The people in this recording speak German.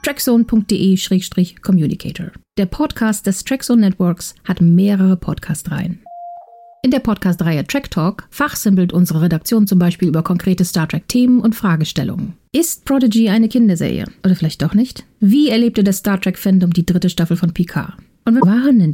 trackzone.de/communicator. Der Podcast des Trackzone Networks hat mehrere Podcast-Reihen. In der Podcast-Reihe Track Talk fachsimpelt unsere Redaktion zum Beispiel über konkrete Star Trek-Themen und Fragestellungen. Ist Prodigy eine Kinderserie? Oder vielleicht doch nicht? Wie erlebte das Star Trek-Fandom die 3. Staffel von Picard? Und wann waren denn